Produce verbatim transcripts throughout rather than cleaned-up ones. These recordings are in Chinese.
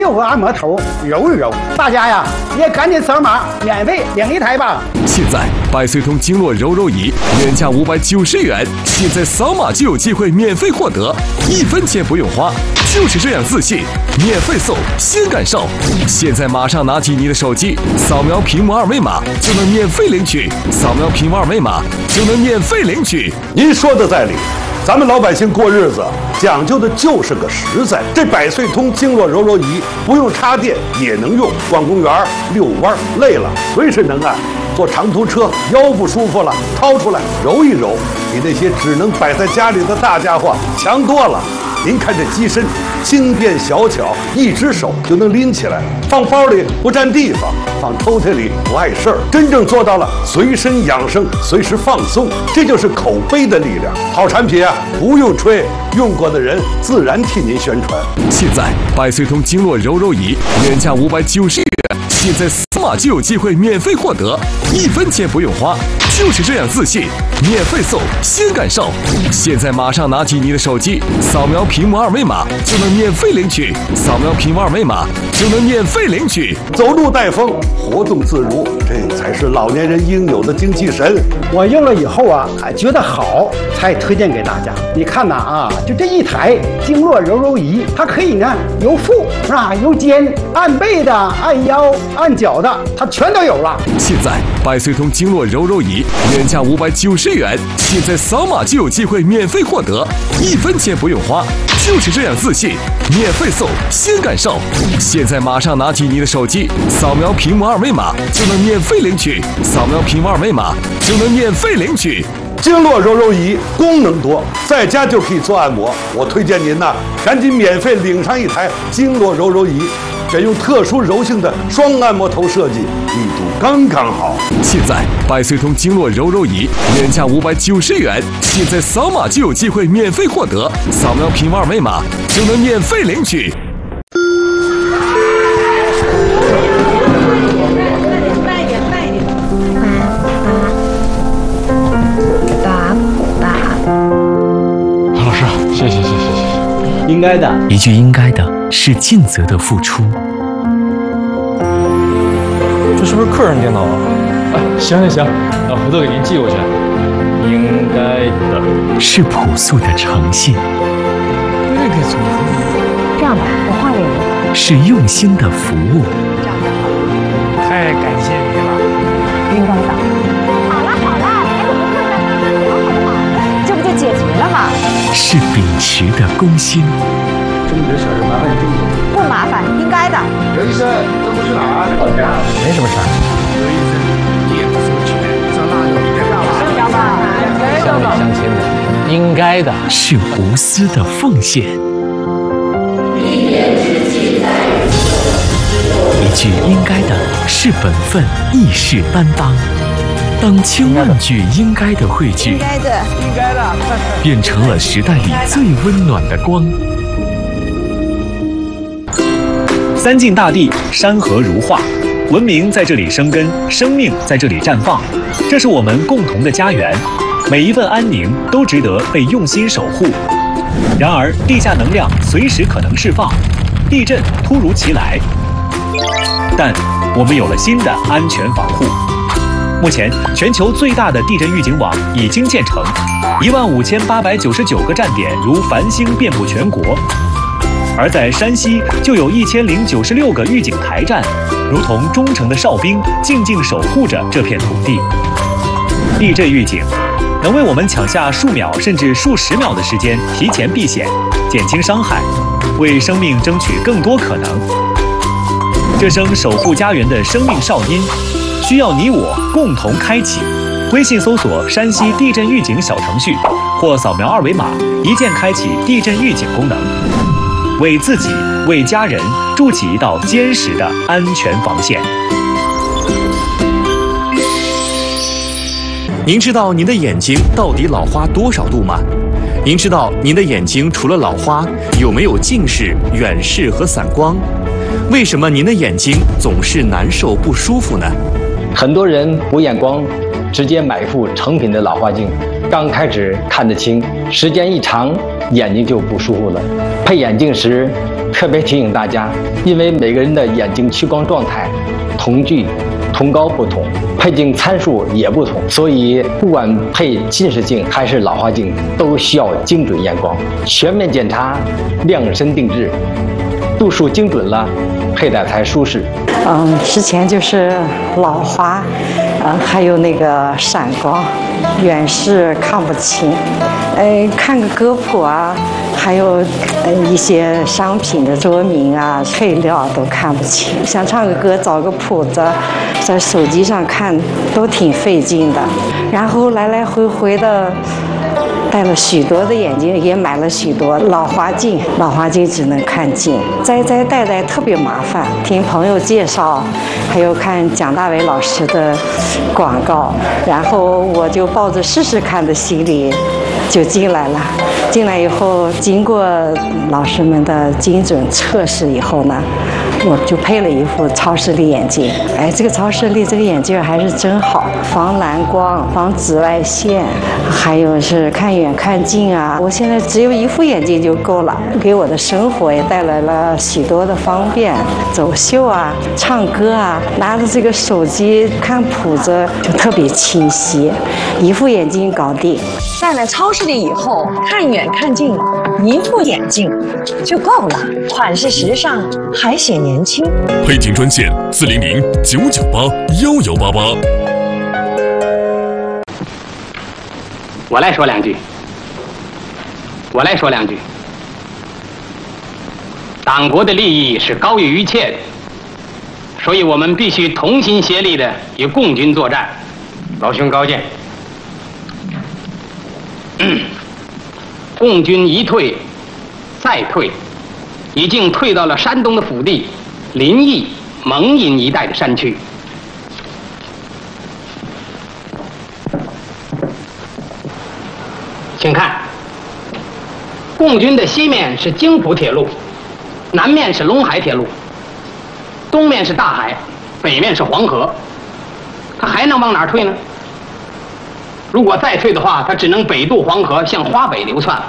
六个按摩头揉一揉，大家呀也赶紧扫码免费领一台吧。 现在百岁通经络揉揉仪原价五百九十元，现在扫码就有机会免费获得，一分钱不用花，就是这样自信，免费送，先感受。现在马上拿起你的手机，扫描屏幕二维码就能免费领取，扫描屏幕二维码就能免费领取。 您说的在理。咱们老百姓过日子讲究的就是个实在，这百岁通经络揉揉仪不用插电也能用，逛公园遛弯累了随时能按，坐长途车腰不舒服了掏出来揉一揉，比那些只能摆在家里的大家伙强多了。您看这机身轻便小巧，一只手就能拎起来，放包里不占地方，放抽屉里不碍事儿，真正做到了随身养生，随时放松，这就是口碑的力量。好产品啊，不用吹，用过的人自然替您宣传。 现在百岁通经络揉揉仪原价五百九十元，现在扫码就有机会免费获得，一分钱不用花，就是这样自信，免费送，先感受。现在马上拿起你的手机，扫描屏幕二维码就能免费领取，扫描屏幕二维码就能免费领取。 走路带风，活动自如，这才是老年人应有的精气神。 我用了以后啊，觉得好，才推荐给大家。你看呐啊，就这一台经络揉揉仪，它可以呢由腹是吧，由肩按背的、按腰、按脚的，它全都有了。 现在百岁通经络揉揉仪原价五百九十元，现在扫码就有机会免费获得，一分钱不用花，就是这样自信，免费送，先感受。现在马上拿起你的手机，扫描屏幕二维码就能免费领取，扫描屏幕二维码就能免费领取。 经络揉揉仪功能多，在家就可以做按摩。我推荐您呐，赶紧免费领上一台经络揉揉仪，选用特殊柔性的双按摩头设计，力度刚刚好。 现在百岁通经络揉揉仪原价五百九十元，现在扫码就有机会免费获得，扫描屏幕二维码就能免费领取。 谢谢谢谢谢谢， 应该的。 一句应该的是尽责的付出。 这是不是客人电脑啊？啊，行行行，那回头给您寄过去。应该的是朴素的诚信。 这个怎么？ 这样吧，我换给你。 是用心的服务。 这样就好。 太感谢你了。 应该的。好了好了，还有个客人呢，好不好？这不就解决了吗？ 是秉持的公心。 这么点小事麻烦你这么多。 不麻烦，应该的。 刘医生，这不是哪儿？老家。 没什么事儿。 刘医生，店不收钱，这那就应该干嘛？ 应该的。 乡里乡亲的，应该的。 是无私的奉献。一句应该的是本分，义士担当。当千万句应该的汇聚， 应该的，应该的， 变成了时代里最温暖的光。 三晋大地，山河如画，文明在这里生根，生命在这里绽放，这是我们共同的家园。每一份安宁都值得被用心守护。然而，地下能量随时可能释放，地震突如其来，但我们有了新的安全防护。目前，全球最大的地震预警网已经建成，一万五千八百九十九个站点如繁星遍布全国。而在山西，就有一千零九十六个预警台站，如同忠诚的哨兵，静静守护着这片土地。地震预警能为我们抢下数秒甚至数十秒的时间，提前避险，减轻伤害，为生命争取更多可能。这声守护家园的生命哨音，需要你我共同开启。微信搜索山西地震预警小程序，或扫描二维码，一键开启地震预警功能，为自己、为家人筑起一道坚实的安全防线。 您知道您的眼睛到底老花多少度吗？您知道您的眼睛除了老花，有没有近视、远视和散光？为什么您的眼睛总是难受不舒服呢？ 很多人补眼光，直接买副成品的老花镜，刚开始看得清，时间一长，眼睛就不舒服了。配眼镜时， 特别提醒大家，因为每个人的眼睛屈光状态、瞳距、瞳高不同，配镜参数也不同，所以不管配近视镜还是老花镜，都需要精准验光，全面检查，量身定制，度数精准了，佩戴才舒适。 嗯，之前就是老花，呃，还有那个闪光，远视看不清，呃，看个歌谱啊，还有呃一些商品的说明啊、配料都看不清。想唱个歌，找个谱子，在手机上看都挺费劲的，然后来来回回的。戴了许多的眼镜，也买了许多老花镜，老花镜只能看近，摘摘戴戴特别麻烦。听朋友介绍，还有看蒋大为老师的广告，然后我就抱着试试看的心理就进来了。进来以后，经过老师们的精准测试以后呢，我就配了一副超视力眼镜。哎，这个超视力这个眼镜还是真好，防蓝光、防紫外线，还有是看远看近啊。我现在只有一副眼镜就够了，给我的生活也带来了许多的方便。走秀啊，唱歌啊，拿着这个手机看谱子就特别清晰，一副眼镜搞定。 戴了超视力以后，看远看近，一副眼镜就够了，款式时尚，还显年轻。 配镜专线四零零九九八幺幺八八。 我来说两句，我来说两句。党国的利益是高于一切的，所以我们必须同心协力的与共军作战。老兄高见。共军一退再退，已经退到了山东的腹地临沂、蒙阴一带的山区。请看，共军的西面是京浦铁路，南面是陇海铁路，东面是大海，北面是黄河，他还能往哪儿退呢？如果再退的话，他只能北渡黄河，向华北流窜。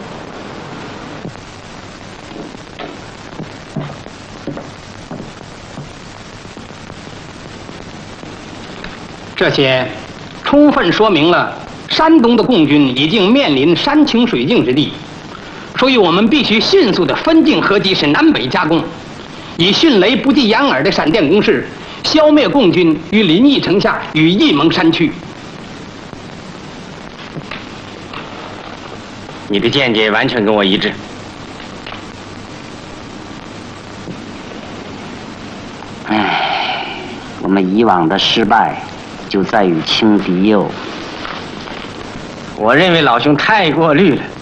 这些充分说明了山东的共军已经面临山穷水尽之地，所以我们必须迅速的分镜合击，使南北夹攻，以迅雷不及掩耳的闪电攻势，消灭共军于临沂城下与沂蒙山区。 你的见解完全跟我一致。 唉，我们以往的失败就在于轻敌哟。 我认为老兄太过虑了。